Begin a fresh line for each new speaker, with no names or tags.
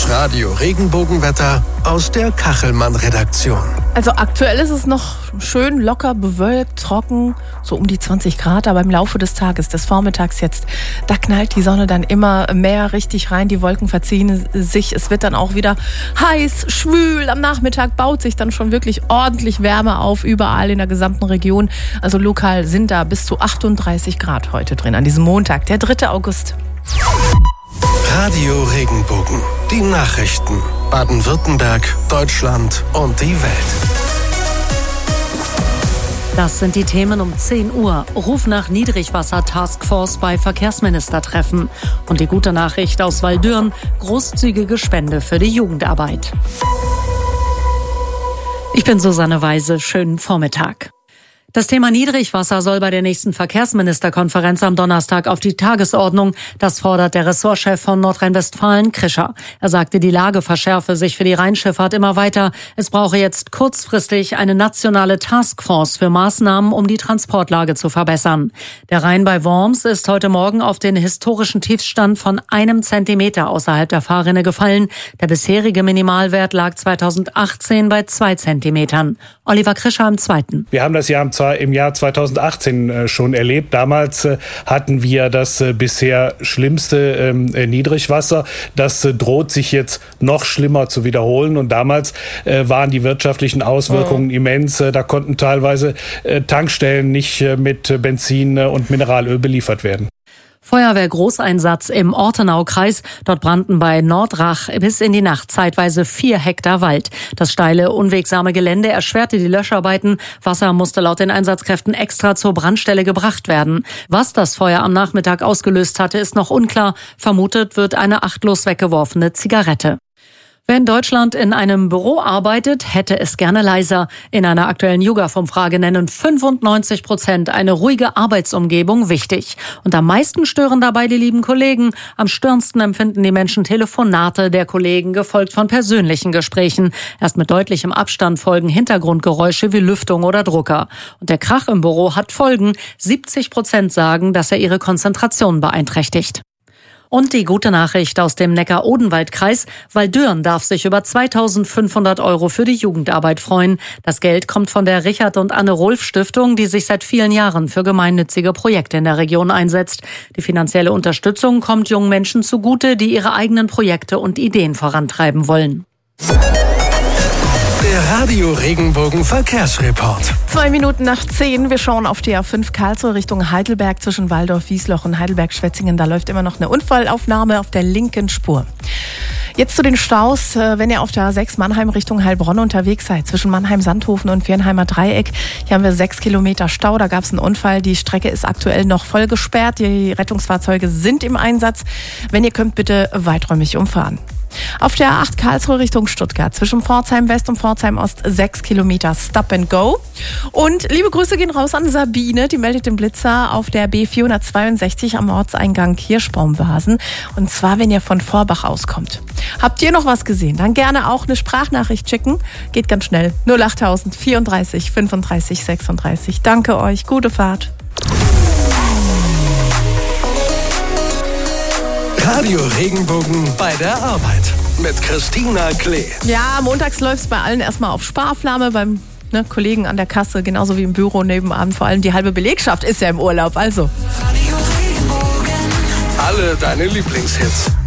Das Radio Regenbogenwetter aus der Kachelmann-Redaktion.
Also aktuell ist es noch schön locker, bewölkt, trocken, so um die 20 Grad. Aber im Laufe des Tages, des Vormittags jetzt, da knallt die Sonne dann immer mehr richtig rein. Die Wolken verziehen sich. Es wird dann auch wieder heiß, schwül. Am Nachmittag baut sich dann schon wirklich ordentlich Wärme auf, überall in der gesamten Region. Also lokal sind da bis zu 38 Grad heute drin, an diesem Montag, der 3. August.
Radio Regenbogen. Die Nachrichten. Baden-Württemberg, Deutschland und die Welt.
Das sind die Themen um 10 Uhr. Ruf nach Niedrigwasser-Taskforce bei Verkehrsministertreffen. Und die gute Nachricht aus Walldürn: großzügige Spende für die Jugendarbeit. Ich bin Susanne Weise. Schönen Vormittag. Das Thema Niedrigwasser soll bei der nächsten Verkehrsministerkonferenz am Donnerstag auf die Tagesordnung. Das fordert der Ressortchef von Nordrhein-Westfalen, Krischer. Er sagte, die Lage verschärfe sich für die Rheinschifffahrt immer weiter. Es brauche jetzt kurzfristig eine nationale Taskforce für Maßnahmen, um die Transportlage zu verbessern. Der Rhein bei Worms ist heute Morgen auf den historischen Tiefstand von 1 Zentimeter außerhalb der Fahrrinne gefallen. Der bisherige Minimalwert lag 2018 bei 2 Zentimetern. Oliver Krischer im Zweiten.
Wir haben das im Jahr 2018 schon erlebt. Damals hatten wir das bisher schlimmste Niedrigwasser. Das droht sich jetzt noch schlimmer zu wiederholen. Und damals waren die wirtschaftlichen Auswirkungen immens. Da konnten teilweise Tankstellen nicht mit Benzin und Mineralöl beliefert werden.
Feuerwehr-Großeinsatz im Ortenaukreis. Dort brannten bei Nordrach bis in die Nacht zeitweise 4 Hektar Wald. Das steile, unwegsame Gelände erschwerte die Löscharbeiten. Wasser musste laut den Einsatzkräften extra zur Brandstelle gebracht werden. Was das Feuer am Nachmittag ausgelöst hatte, ist noch unklar. Vermutet wird eine achtlos weggeworfene Zigarette. Wer in Deutschland in einem Büro arbeitet, hätte es gerne leiser. In einer aktuellen YouGov-Umfrage nennen 95% eine ruhige Arbeitsumgebung wichtig. Und am meisten stören dabei die lieben Kollegen. Am störendsten empfinden die Menschen Telefonate der Kollegen, gefolgt von persönlichen Gesprächen. Erst mit deutlichem Abstand folgen Hintergrundgeräusche wie Lüftung oder Drucker. Und der Krach im Büro hat Folgen. 70% sagen, dass er ihre Konzentration beeinträchtigt. Und die gute Nachricht aus dem Neckar-Odenwald-Kreis: Walldürn darf sich über 2.500 € für die Jugendarbeit freuen. Das Geld kommt von der Richard und Anne Rolf Stiftung, die sich seit vielen Jahren für gemeinnützige Projekte in der Region einsetzt. Die finanzielle Unterstützung kommt jungen Menschen zugute, die ihre eigenen Projekte und Ideen vorantreiben wollen.
Der Radio Regenbogen Verkehrsreport.
2 Minuten nach 10. Wir schauen auf die A5 Karlsruhe Richtung Heidelberg zwischen Walldorf, Wiesloch und Heidelberg-Schwetzingen. Da läuft immer noch eine Unfallaufnahme auf der linken Spur. Jetzt zu den Staus. Wenn ihr auf der A6 Mannheim Richtung Heilbronn unterwegs seid, zwischen Mannheim-Sandhofen und Viernheimer Dreieck, hier haben wir 6 Kilometer Stau. Da gab es einen Unfall. Die Strecke ist aktuell noch voll gesperrt. Die Rettungsfahrzeuge sind im Einsatz. Wenn ihr könnt, bitte weiträumig umfahren. Auf der A8 Karlsruhe Richtung Stuttgart zwischen Pforzheim West und Pforzheim Ost 6 Kilometer Stop and Go. Und liebe Grüße gehen raus an Sabine, die meldet den Blitzer auf der B462 am Ortseingang Kirschbaumvasen. Und zwar, wenn ihr von Vorbach auskommt. Habt ihr noch was gesehen? Dann gerne auch eine Sprachnachricht schicken. Geht ganz schnell. 08000 34 35 36. Danke euch. Gute Fahrt.
Radio Regenbogen bei der Arbeit mit Christina Klee.
Ja, montags läuft es bei allen erstmal auf Sparflamme, beim Kollegen an der Kasse, genauso wie im Büro nebenan. Vor allem die halbe Belegschaft ist ja im Urlaub, also.
Alle deine Lieblingshits.